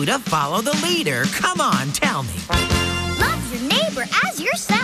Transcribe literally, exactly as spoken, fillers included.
to follow the leader. Come on, tell me. Love your neighbor as yourself.